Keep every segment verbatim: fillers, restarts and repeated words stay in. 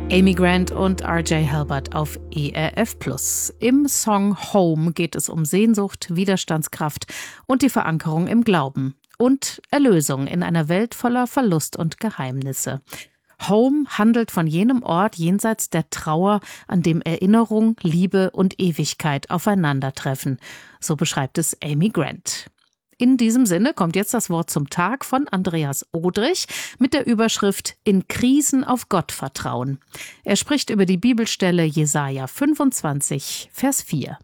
Amy Grant und R J Halbert auf E R F Plus. Im Song Home geht es um Sehnsucht, Widerstandskraft und die Verankerung im Glauben und Erlösung in einer Welt voller Verlust und Geheimnisse. Home handelt von jenem Ort jenseits der Trauer, an dem Erinnerung, Liebe und Ewigkeit aufeinandertreffen. So beschreibt es Amy Grant. In diesem Sinne kommt jetzt das Wort zum Tag von Andreas Odrich mit der Überschrift In Krisen auf Gott vertrauen. Er spricht über die Bibelstelle Jesaja fünfundzwanzig, Vers vier.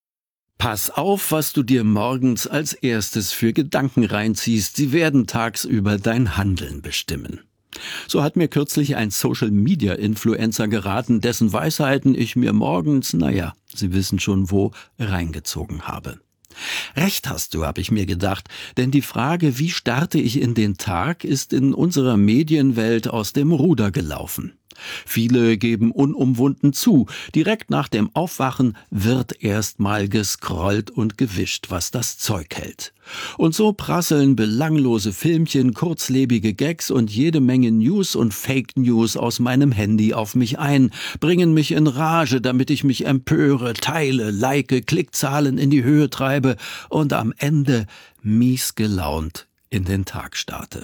Pass auf, was du dir morgens als erstes für Gedanken reinziehst. Sie werden tagsüber dein Handeln bestimmen. So hat mir kürzlich ein Social-Media-Influencer geraten, dessen Weisheiten ich mir morgens, naja, Sie wissen schon wo, reingezogen habe. Recht hast du, habe ich mir gedacht, denn die Frage, wie starte ich in den Tag, ist in unserer Medienwelt aus dem Ruder gelaufen. Viele geben unumwunden zu, direkt nach dem Aufwachen wird erst mal gescrollt und gewischt, was das Zeug hält. Und so prasseln belanglose Filmchen, kurzlebige Gags und jede Menge News und Fake News aus meinem Handy auf mich ein, bringen mich in Rage, damit ich mich empöre, teile, like, Klickzahlen in die Höhe treibe und am Ende mies gelaunt in den Tag starte.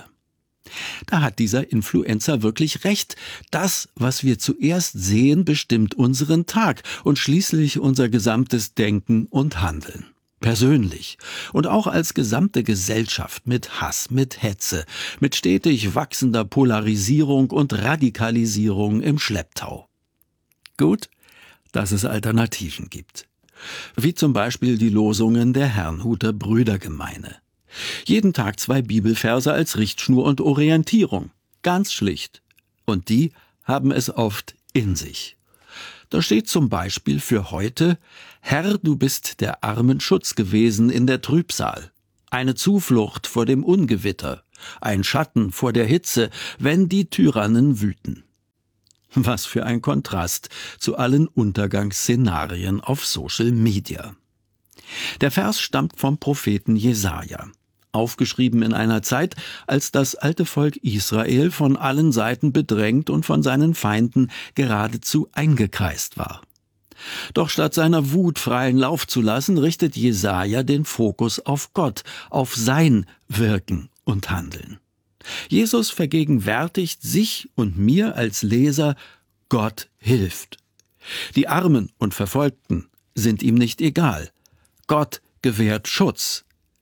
Da hat dieser Influencer wirklich recht. Das, was wir zuerst sehen, bestimmt unseren Tag und schließlich unser gesamtes Denken und Handeln. Persönlich und auch als gesamte Gesellschaft mit Hass, mit Hetze, mit stetig wachsender Polarisierung und Radikalisierung im Schlepptau. Gut, dass es Alternativen gibt. Wie zum Beispiel die Losungen der Herrnhuter Brüdergemeine. Jeden Tag zwei Bibelverse als Richtschnur und Orientierung. Ganz schlicht. Und die haben es oft in sich. Da steht zum Beispiel für heute: Herr, du bist der Armen Schutz gewesen in der Trübsal, eine Zuflucht vor dem Ungewitter, ein Schatten vor der Hitze, wenn die Tyrannen wüten. Was für ein Kontrast zu allen Untergangsszenarien auf Social Media. Der Vers stammt vom Propheten Jesaja. Aufgeschrieben in einer Zeit, als das alte Volk Israel von allen Seiten bedrängt und von seinen Feinden geradezu eingekreist war. Doch statt seiner Wut freien Lauf zu lassen, richtet Jesaja den Fokus auf Gott, auf sein Wirken und Handeln. Jesus vergegenwärtigt sich und mir als Leser: Gott hilft. Die Armen und Verfolgten sind ihm nicht egal. Gott gewährt Schutz.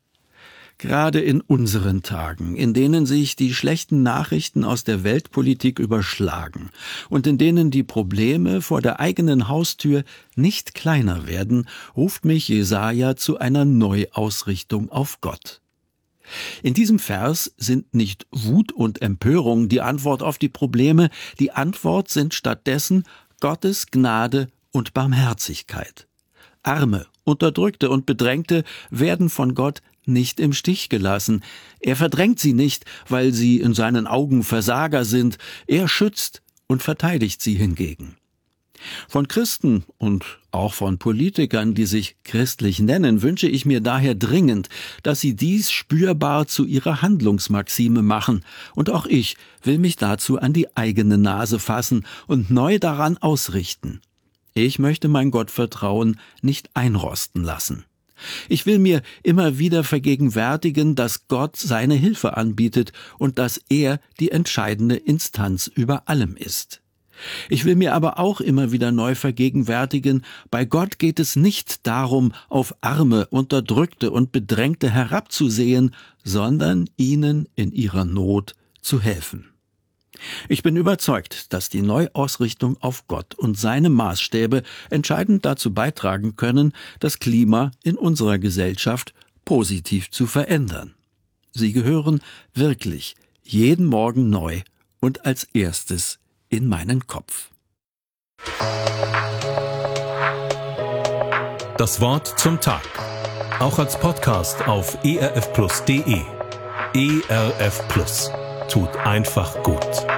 Gerade in unseren Tagen, in denen sich die schlechten Nachrichten aus der Weltpolitik überschlagen und in denen die Probleme vor der eigenen Haustür nicht kleiner werden, ruft mich Jesaja zu einer Neuausrichtung auf Gott. In diesem Vers sind nicht Wut und Empörung die Antwort auf die Probleme, die Antwort sind stattdessen Gottes Gnade und Barmherzigkeit. Arme, Unterdrückte und Bedrängte werden von Gott nicht im Stich gelassen. Er verdrängt sie nicht, weil sie in seinen Augen Versager sind. Er schützt und verteidigt sie hingegen. Von Christen und auch von Politikern, die sich christlich nennen, wünsche ich mir daher dringend, dass sie dies spürbar zu ihrer Handlungsmaxime machen. Und auch ich will mich dazu an die eigene Nase fassen und neu daran ausrichten. Ich möchte mein Gottvertrauen nicht einrosten lassen. Ich will mir immer wieder vergegenwärtigen, dass Gott seine Hilfe anbietet und dass er die entscheidende Instanz über allem ist. Ich will mir aber auch immer wieder neu vergegenwärtigen, bei Gott geht es nicht darum, auf Arme, Unterdrückte und Bedrängte herabzusehen, sondern ihnen in ihrer Not zu helfen. Ich bin überzeugt, dass die Neuausrichtung auf Gott und seine Maßstäbe entscheidend dazu beitragen können, das Klima in unserer Gesellschaft positiv zu verändern. Sie gehören wirklich jeden Morgen neu und als erstes in meinen Kopf. Das Wort zum Tag. Auch als Podcast auf e r f plus punkt d e. E R F Plus. Tut einfach gut.